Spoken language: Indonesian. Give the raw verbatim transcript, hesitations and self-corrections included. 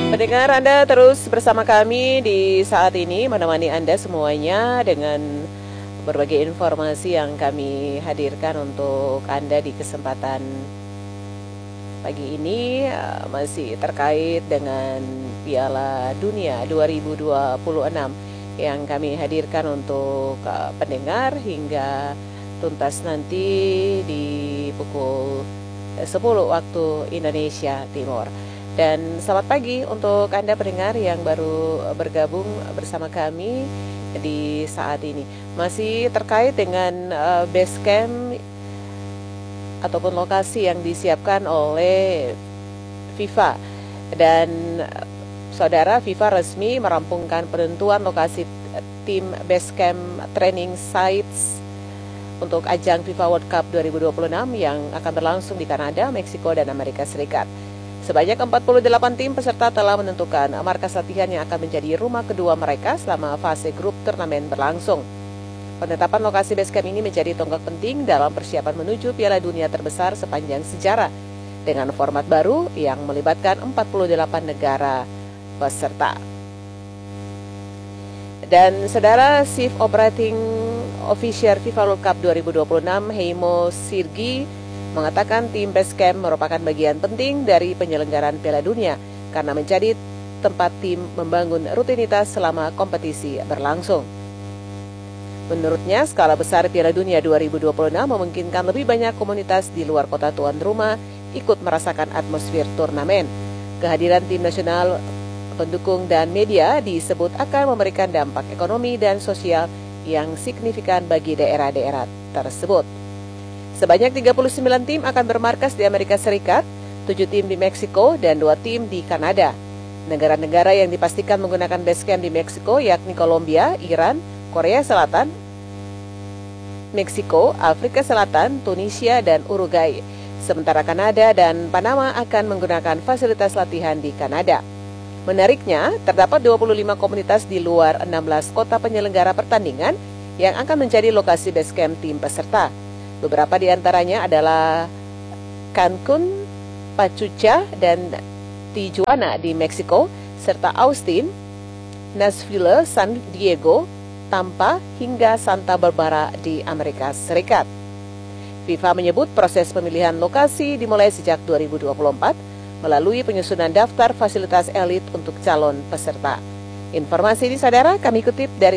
Pendengar, Anda terus bersama kami di saat ini, menemani Anda semuanya dengan berbagai informasi yang kami hadirkan untuk Anda di kesempatan pagi ini, masih terkait dengan Piala Dunia dua ribu dua puluh enam yang kami hadirkan untuk pendengar hingga tuntas nanti di pukul sepuluh waktu Indonesia Timur. Dan selamat pagi untuk Anda pendengar yang baru bergabung bersama kami di saat ini. Masih terkait dengan uh, base camp ataupun lokasi yang disiapkan oleh FIFA. Dan uh, saudara, FIFA resmi merampungkan penentuan lokasi tim base camp training sites untuk ajang FIFA World Cup dua ribu dua puluh enam yang akan berlangsung di Kanada, Meksiko, dan Amerika Serikat. Sebanyak empat puluh delapan tim peserta telah menentukan markas latihan yang akan menjadi rumah kedua mereka selama fase grup turnamen berlangsung. Penetapan lokasi base camp ini menjadi tonggak penting dalam persiapan menuju Piala Dunia terbesar sepanjang sejarah dengan format baru yang melibatkan empat puluh delapan negara peserta. Dan saudara, Chief Operating Officer FIFA World Cup dua ribu dua puluh enam Heimo Sirgi mengatakan tim base camp merupakan bagian penting dari penyelenggaraan Piala Dunia karena menjadi tempat tim membangun rutinitas selama kompetisi berlangsung. Menurutnya, skala besar Piala Dunia dua ribu dua puluh enam memungkinkan lebih banyak komunitas di luar kota tuan rumah ikut merasakan atmosfer turnamen. Kehadiran tim nasional, pendukung, dan media disebut akan memberikan dampak ekonomi dan sosial yang signifikan bagi daerah-daerah tersebut. Sebanyak tiga puluh sembilan tim akan bermarkas di Amerika Serikat, tujuh tim di Meksiko, dan dua tim di Kanada. Negara-negara yang dipastikan menggunakan base camp di Meksiko yakni Kolombia, Iran, Korea Selatan, Meksiko, Afrika Selatan, Tunisia, dan Uruguay. Sementara Kanada dan Panama akan menggunakan fasilitas latihan di Kanada. Menariknya, terdapat dua puluh lima komunitas di luar enam belas kota penyelenggara pertandingan yang akan menjadi lokasi base camp tim peserta. Beberapa di antaranya adalah Cancun, Pachuca, dan Tijuana di Meksiko, serta Austin, Nashville, San Diego, Tampa, hingga Santa Barbara di Amerika Serikat. FIFA menyebut proses pemilihan lokasi dimulai sejak dua ribu dua puluh empat melalui penyusunan daftar fasilitas elit untuk calon peserta. Informasi ini, saudara, kami kutip dari